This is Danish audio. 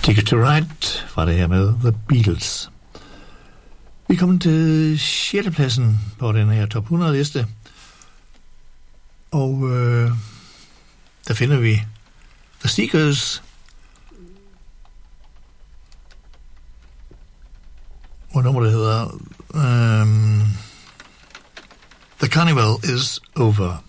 Ticket to Ride fra det her med The Beatles. Vi er kommet til 6. pladsen på den her top 100 liste. Og der finder vi The Seekers. Hvor nummer det hedder The Carnival is Over.